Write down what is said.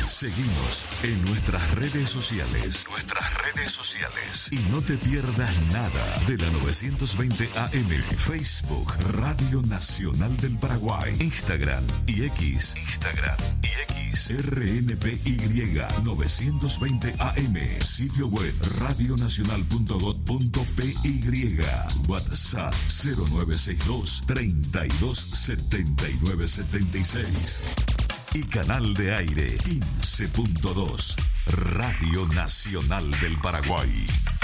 Seguinos en nuestras redes sociales. Y no te pierdas nada de la 920 AM. Facebook, Radio Nacional del Paraguay. Instagram y X. RNPY 920 AM. Sitio web radionacional.gov.py. WhatsApp 0962 32 79 76. Y canal de aire 15.2. Radio Nacional del Paraguay.